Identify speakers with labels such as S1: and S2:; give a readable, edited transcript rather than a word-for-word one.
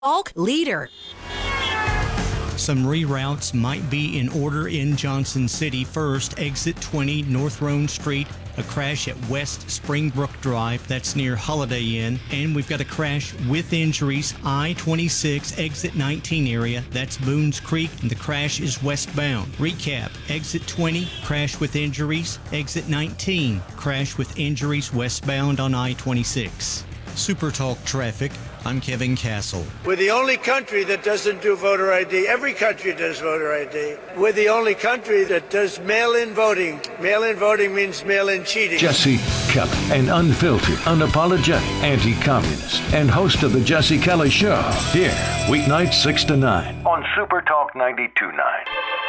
S1: Bulk leader.
S2: Some reroutes might be in order in Johnson City. First, exit 20 North Roan Street, a crash at West Springbrook Drive, that's near Holiday Inn. And we've got a crash with injuries, I-26 exit 19 area, that's Boones Creek, and the crash is westbound. Recap, exit 20, crash with injuries, exit 19, crash with injuries westbound on I-26. Super Talk Traffic, I'm Kevin Castle.
S3: We're the only country that doesn't do voter ID. Every country does voter ID. We're the only country that does mail-in voting. Mail-in voting means mail-in cheating.
S4: Jesse Kelly, an unfiltered, unapologetic anti-communist and host of the Jesse Kelly Show. Here, weeknights 6 to 9 on Super Talk 92.9.